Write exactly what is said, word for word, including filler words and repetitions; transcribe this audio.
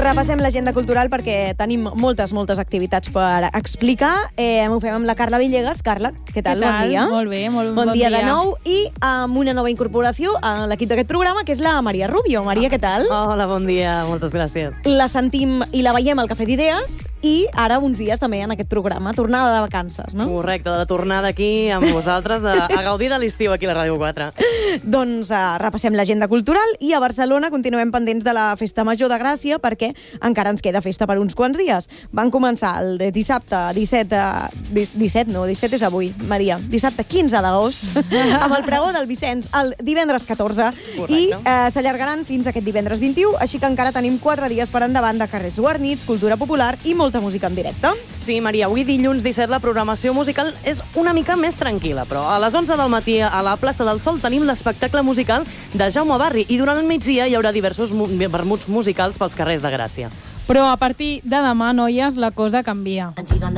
Repassem l'agenda cultural perquè tenim moltes, moltes activitats per explicar. Eh, ho fem amb la Carla Villegas. Carla, què tal? Què tal? Bon dia. Molt bé, molt bon, bon dia. dia. de nou i amb una nova incorporació a l'equip d'aquest programa, que és la Maria Rubio. Maria, què tal? Hola, bon dia, moltes gràcies. La sentim i la veiem al Cafè d'Idees i ara uns dies també en aquest programa. Tornada de vacances, no? Correcte, de tornar d'aquí amb vosaltres a, a gaudir de l'estiu aquí a la Ràdio quatre. Doncs uh, repassem l'agenda cultural i a Barcelona continuem pendents de la Festa Major de Gràcia perquè encara ens queda festa per uns quants dies. Van començar el dissabte disset, disset no, disset és avui, Maria, dissabte quinze d'agost, amb el pregó del Vicenç el divendres catorze. Correcte. I eh, s'allargaran fins aquest divendres vint-i-u, així que encara tenim quatre dies per endavant de carrers guarnits, cultura popular i molta música en directe. Sí, Maria, avui dilluns disset la programació musical és una mica més tranquil·la, però a les onze del matí a la plaça del Sol tenim l'espectacle musical de Jaume Barri i durant el migdia hi haurà diversos mu- vermuts musicals pels carrers de Gràcia. Però a partir de demà, noies, la cosa canvia.